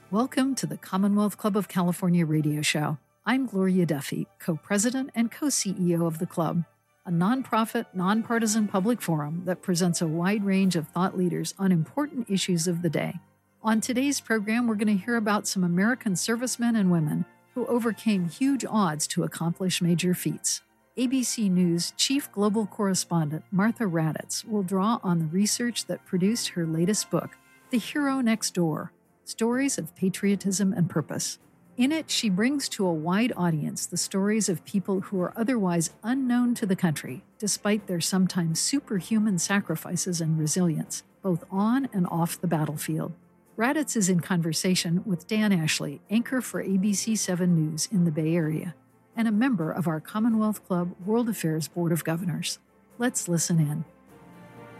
Welcome to the Commonwealth Club of California radio show. I'm Gloria Duffy, co-president and co-CEO of the club, a nonprofit, nonpartisan public forum that presents a wide range of thought leaders on important issues of the day. On today's program, we're going to hear about some American servicemen and women who overcame huge odds to accomplish major feats. ABC News chief global correspondent Martha Raddatz will draw on the research that produced her latest book, The Hero Next Door: Stories of Patriotism and Purpose. In it, she brings to a wide audience the stories of people who are otherwise unknown to the country, despite their sometimes superhuman sacrifices and resilience, both on and off the battlefield. Raddatz is in conversation with Dan Ashley, anchor for ABC 7 News in the Bay Area, and a member of our Commonwealth Club World Affairs Board of Governors. Let's listen in.